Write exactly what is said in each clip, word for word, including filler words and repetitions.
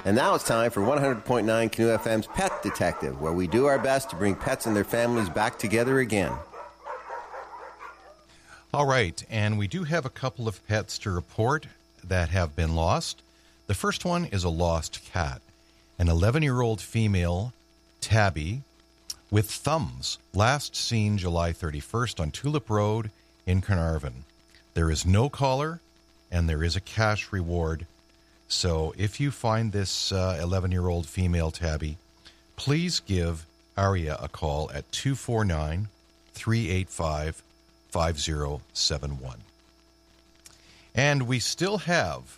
And now it's time for one hundred point nine Canoe F M's Pet Detective, where we do our best to bring pets and their families back together again. All right, and we do have a couple of pets to report that have been lost. The first one is a lost cat, an eleven-year-old female tabby with thumbs, last seen July thirty-first on Tulip Road in Carnarvon. There is no collar, and there is a cash reward. So if you find this uh, eleven-year-old female tabby, please give Aria a call at two four nine, three eight five, five zero seven one. And we still have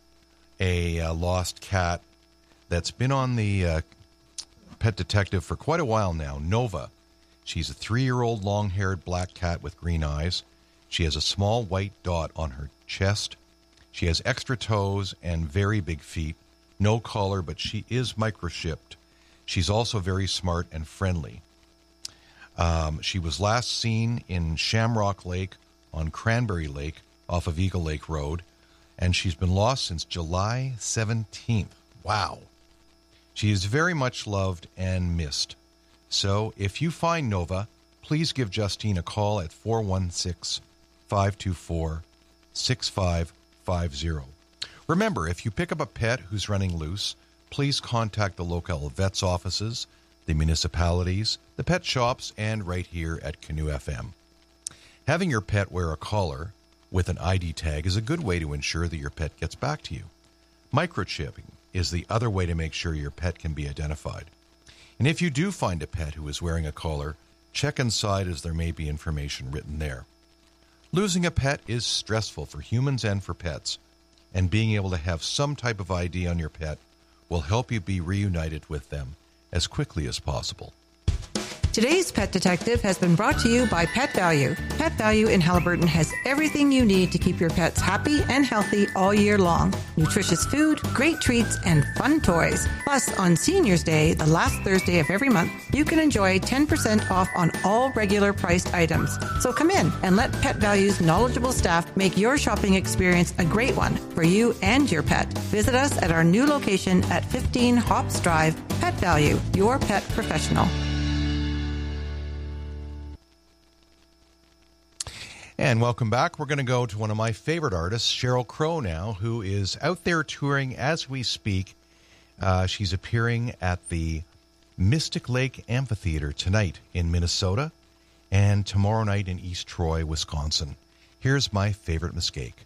a uh, lost cat that's been on the uh, Pet Detective for quite a while now, Nova. She's a three-year-old long-haired black cat with green eyes. She has a small white dot on her chest. She has extra toes and very big feet. No collar, but she is microchipped. She's also very smart and friendly. Um, she was last seen in Shamrock Lake on Cranberry Lake off of Eagle Lake Road, and she's been lost since July seventeenth. Wow. She is very much loved and missed. So if you find Nova, please give Justine a call at four one six, five two four, six five five zero. Remember, if you pick up a pet who's running loose, please contact the local vet's offices, the municipalities, the pet shops, and right here at Canoe F M. Having your pet wear a collar with an I D tag is a good way to ensure that your pet gets back to you. Microchipping is the other way to make sure your pet can be identified. And if you do find a pet who is wearing a collar, check inside as there may be information written there. Losing a pet is stressful for humans and for pets, and being able to have some type of I D on your pet will help you be reunited with them as quickly as possible. Today's Pet Detective has been brought to you by Pet Value. Pet Value in Haliburton has everything you need to keep your pets happy and healthy all year long. Nutritious food, great treats, and fun toys. Plus, on Seniors Day, the last Thursday of every month, you can enjoy ten percent off on all regular priced items. So come in and let Pet Value's knowledgeable staff make your shopping experience a great one for you and your pet. Visit us at our new location at fifteen Hops Drive. Pet Value, your pet professional. And welcome back. We're going to go to one of my favorite artists, Sheryl Crow now, who is out there touring as we speak. Uh, she's appearing at the Mystic Lake Amphitheater tonight in Minnesota and tomorrow night in East Troy, Wisconsin. Here's my favorite mistake.